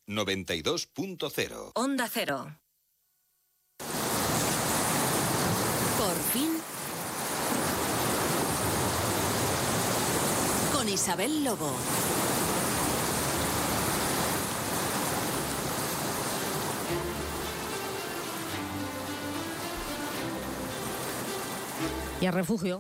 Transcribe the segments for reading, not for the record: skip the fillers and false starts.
92.0. Onda Cero. Por fin, con Isabel Lobo. Y a refugio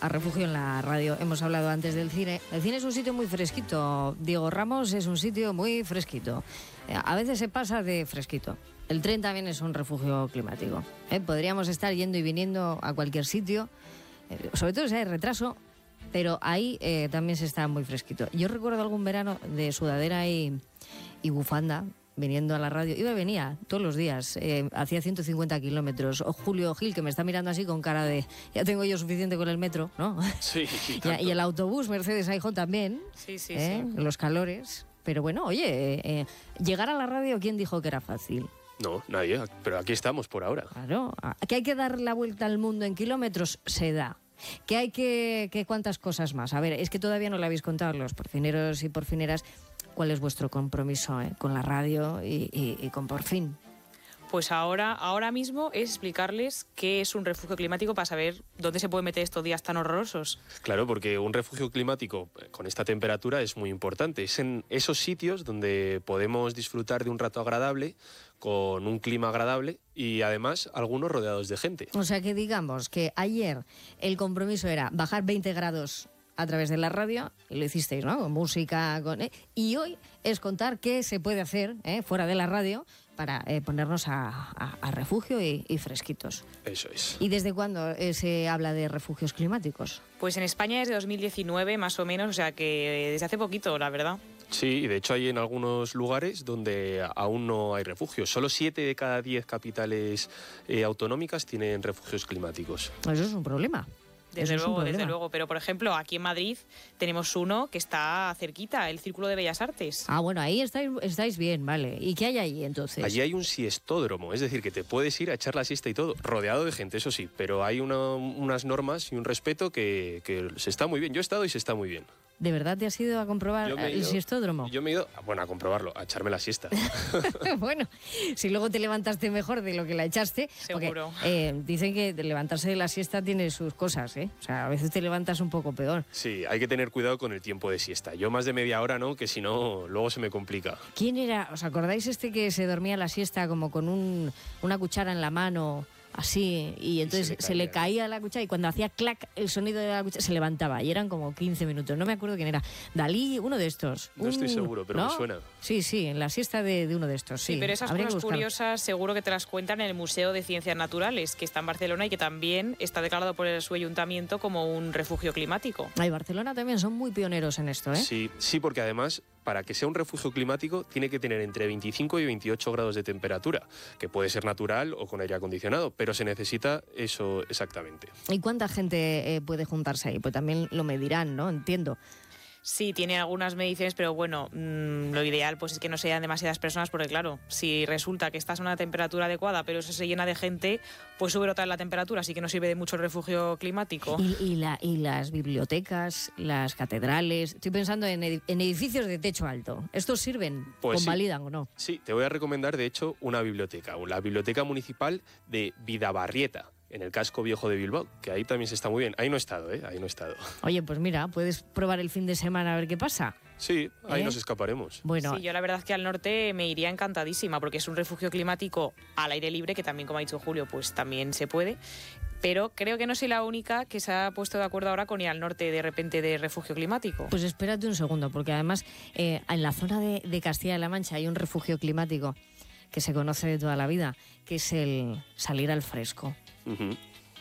en la radio. Hemos hablado antes del cine. El cine es un sitio muy fresquito. Diego Ramos es un sitio muy fresquito. A veces se pasa de fresquito. El tren también es un refugio climático. Podríamos estar yendo y viniendo a cualquier sitio, sobre todo si hay retraso, pero ahí también se está muy fresquito. Yo recuerdo algún verano de sudadera y bufanda, viniendo a la radio. Iba y venía todos los días, hacía 150 kilómetros. O Julio Gil, que me está mirando así con cara de ya tengo yo suficiente con el metro, ¿no? Sí. Y el autobús Mercedes Aijón también. Sí. Los calores. Pero bueno, oye, llegar a la radio, ¿quién dijo que era fácil? No, nadie, pero aquí estamos por ahora. Claro, que hay que dar la vuelta al mundo en kilómetros, se da. Que hay que cuántas cosas más. A ver, es que todavía no le habéis contado los porcineros y porcineras cuál es vuestro compromiso con la radio y con Por Fin. Pues ahora mismo es explicarles qué es un refugio climático para saber dónde se puede meter estos días tan horrorosos. Claro, porque un refugio climático con esta temperatura es muy importante. Es en esos sitios donde podemos disfrutar de un rato agradable, con un clima agradable y además algunos rodeados de gente. O sea que digamos que ayer el compromiso era bajar 20 grados a través de la radio, y lo hicisteis, ¿no? Con música, y hoy es contar qué se puede hacer fuera de la radio para ponernos a refugio y fresquitos. Eso es. ¿Y desde cuándo se habla de refugios climáticos? Pues en España desde 2019 más o menos, o sea que desde hace poquito, la verdad. Sí, y de hecho hay en algunos lugares donde aún no hay refugios. Solo 7 de cada 10 capitales autonómicas tienen refugios climáticos. Eso es un problema. Desde luego, pero por ejemplo aquí en Madrid tenemos uno que está cerquita, el Círculo de Bellas Artes. Ah, bueno, ahí estáis bien, vale. ¿Y qué hay allí entonces? Allí hay un siestódromo, es decir, que te puedes ir a echar la siesta y todo, rodeado de gente, eso sí, pero hay unas normas y un respeto que se está muy bien. Yo he estado y se está muy bien. ¿De verdad te has ido a comprobar el siestódromo? Yo me he ido, a comprobarlo, a echarme la siesta. Bueno, si luego te levantaste mejor de lo que la echaste. Seguro. Porque, dicen que levantarse de la siesta tiene sus cosas, ¿eh? O sea, a veces te levantas un poco peor. Sí, hay que tener cuidado con el tiempo de siesta. Yo más de media hora no, que si no, luego se me complica. ¿Quién era? ¿Os acordáis que se dormía la siesta como con una cuchara en la mano? Así, y entonces se le caía la cuchara y cuando hacía clac el sonido de la cuchara se levantaba y eran como 15 minutos, no me acuerdo quién era. Dalí, uno de estos. No estoy seguro, pero ¿no? me suena. Sí, en la siesta de uno de estos, sí. Sí, pero esas cosas curiosas seguro que te las cuentan en el Museo de Ciencias Naturales, que está en Barcelona y que también está declarado por su ayuntamiento como un refugio climático. Ay, Barcelona también son muy pioneros en esto, ¿eh? Sí, porque además, para que sea un refugio climático, tiene que tener entre 25 y 28 grados de temperatura, que puede ser natural o con aire acondicionado, pero se necesita eso exactamente. ¿Y cuánta gente puede juntarse ahí? Pues también lo medirán, ¿no? Entiendo. Sí, tiene algunas mediciones, pero bueno, lo ideal pues es que no sean demasiadas personas, porque claro, si resulta que estás a una temperatura adecuada, pero eso se llena de gente, pues sube otra vez la temperatura, así que no sirve de mucho el refugio climático. Y las bibliotecas, las catedrales, estoy pensando en edificios de techo alto, ¿estos sirven? Pues ¿Convalidan o no? Sí, te voy a recomendar de hecho una biblioteca, la Biblioteca Municipal de Vidabarrieta, en el casco viejo de Bilbao, que ahí también se está muy bien. Ahí no he estado, ahí no he estado. Oye, pues mira, puedes probar el fin de semana a ver qué pasa. Sí, ahí nos escaparemos. Bueno. Sí, yo la verdad es que al norte me iría encantadísima, porque es un refugio climático al aire libre, que también, como ha dicho Julio, pues también se puede. Pero creo que no soy la única que se ha puesto de acuerdo ahora con ir al norte de repente de refugio climático. Pues espérate un segundo, porque además en la zona de Castilla-La Mancha hay un refugio climático que se conoce de toda la vida, que es el salir al fresco. Uh-huh.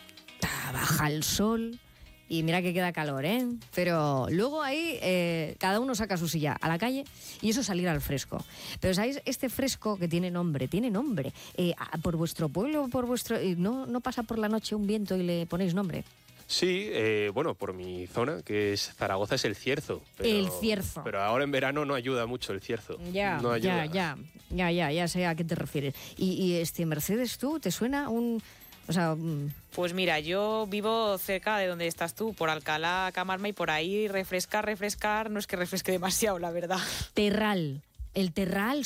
Baja el sol y mira que queda calor, ¿eh? Pero luego ahí cada uno saca su silla a la calle y eso es salir al fresco. Pero ¿sabéis? Este fresco que tiene nombre. Por vuestro pueblo, ¿no pasa por la noche un viento y le ponéis nombre? Sí, bueno, por mi zona, que es Zaragoza, es el cierzo. El cierzo. Pero ahora en verano no ayuda mucho el cierzo. Ya sé a qué te refieres. Y Mercedes, ¿tú te suena un...? O sea, pues mira, yo vivo cerca de donde estás tú, por Alcalá, Camarma, y por ahí refrescar, no es que refresque demasiado, la verdad. Terral. El terral